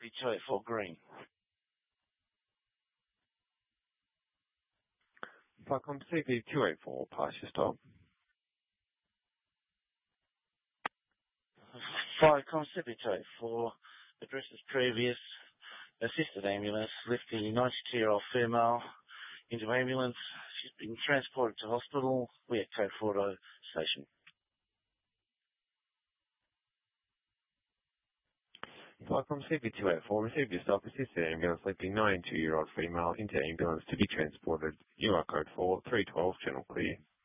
CB284 green. Flycom CB284, pass your stop. Flycom CB284, address as previous, assisted ambulance, lifting 92-year-old female into ambulance. She's been transported to hospital. We're at Code Fordo station. Flycom CB284, receive your stop, assisted ambulance, lifting 92-year-old female into ambulance to be transported. You are Code 4, 312, channel clear.